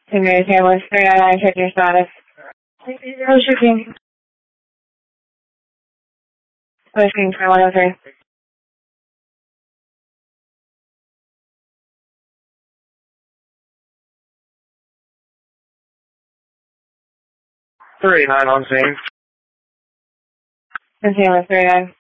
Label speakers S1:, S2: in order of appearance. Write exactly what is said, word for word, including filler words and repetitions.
S1: Stingray Taylor, three nine nine, check your status. Zero shipping. Pushing for one oh three.
S2: Three nine on scene.
S1: Container three nine.